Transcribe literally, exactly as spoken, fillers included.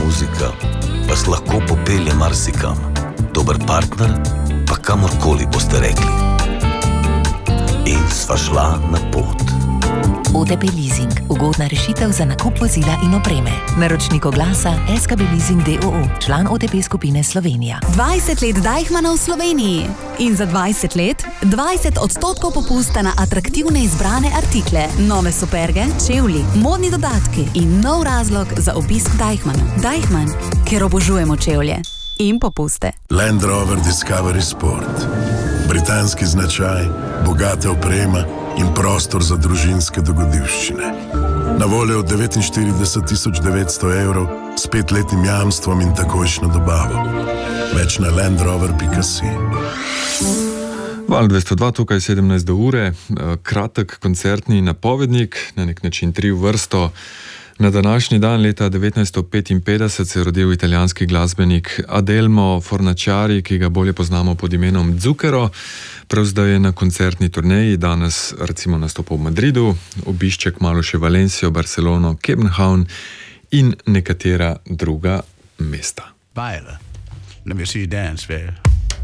muzika vas lahko popelje marsikam. Dober partner pa kamorkoli boste rekli. In sva šla na pot. O T P Leasing. Ugodna rešitev za nakup vozila in opreme. Naročnik oglasa S K B Leasing d o o. Član O T P skupine Slovenija. dvajset let Deichmanna v Sloveniji. In za dvajset let dvajset odstotkov popusta na atraktivne izbrane artikle, nove superge, čevlji, modni dodatki in nov razlog za obisk Deichmanna. Deichmann, ker obožujemo čevlje in popuste. Land Rover Discovery Sport. Britanski značaj, bogata oprema in prostor za družinske dogodivščine. Na voljo od devetinštirideset tisoč devetsto evrov s petletnim jamstvom in takojšnjo dobavo. Več na landrover pika si. Val dvesto dva, tukaj sedemnajst do ure, kratek koncertni napovednik, na nek način tri v vrsto. Na današnji dan leta devetnajststo petinpetdeset se je rodil italijanski glasbenik Adelmo Fornaciari, ki ga bolje poznamo pod imenom Zucchero. Prav zdaj je na koncertni turneji, danes recimo nastopal v Madridu, obišče kmalu še Valencijo, Barcelono, Kopenhagen in nekatera druga mesta. Baila, let me see you dance, baby.